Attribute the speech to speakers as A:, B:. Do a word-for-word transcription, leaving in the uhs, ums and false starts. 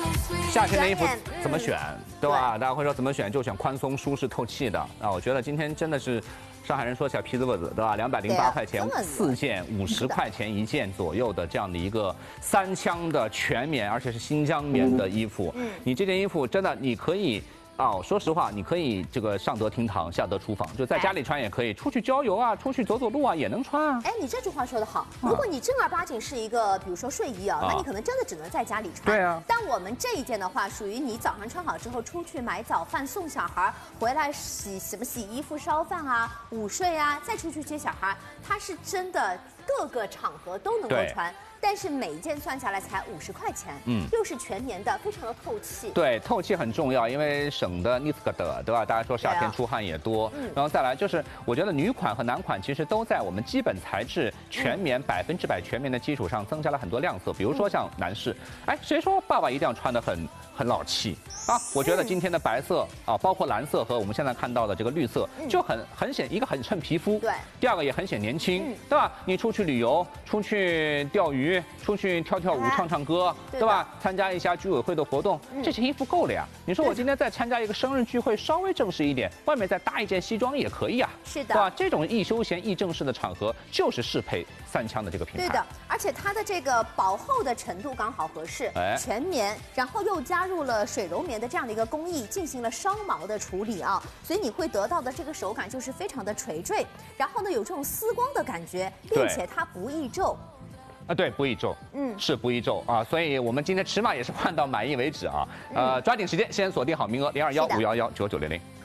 A: 夏天的衣服怎么选，对吧？大家会说怎么选，就选宽松、舒适、透气的。啊，我觉得今天真的是上海人说小皮子子，对吧？两百零八块钱四件，五十块钱一件左右的这样的一个三枪的全棉，而且是新疆棉的衣服。嗯，你这件衣服真的你可以。哦，说实话，你可以这个上得厅堂，下得厨房，就在家里穿也可以，出去郊游啊，出去走走路啊，也能穿啊。
B: 哎，你这句话说得好。如果你正儿八经是一个，比如说睡衣啊，那你可能真的只能在家里穿。
A: 对啊。
B: 但我们这一件的话，属于你早上穿好之后出去买早饭送小孩，回来洗什么洗衣服、烧饭啊、午睡啊，再出去接小孩，它是真的各个场合都能够穿。但是每一件算下来才五十块钱，嗯，又是全棉的，非常的透气。
A: 对，透气很重要，因为省得你个的，对吧？大家说夏天出汗也多，嗯，然后再来就是，我觉得女款和男款其实都在我们基本材质全棉百分之百全棉的基础上增加了很多亮色，比如说像男士，哎，谁说爸爸一定要穿得很很老气啊？我觉得今天的白色啊，包括蓝色和我们现在看到的这个绿色，就很很显，一个很衬皮肤，
B: 对，
A: 第二个也很显年轻，对吧？你出去旅游，出去钓鱼。出去跳跳舞、唱唱歌，对吧？参加一下居委会的活动，这些衣服够了呀。你说我今天再参加一个生日聚会，稍微正式一点，外面再搭一件西装也可以啊。
B: 是的，
A: 对吧？这种易休闲、易正式的场合，就是适配三枪的这个品牌。
B: 对的，而且它的这个薄厚的程度刚好合适，哎，全棉，然后又加入了水柔棉的这样的一个工艺，进行了烧毛的处理啊，所以你会得到的这个手感就是非常的垂坠，然后呢有这种丝光的感觉，并且它不易皱。
A: 啊，对，不易皱，嗯，是不易皱啊，所以我们今天起码也是换到满意为止啊，呃，抓紧时间，先锁定好名额零二幺五幺幺九九零零。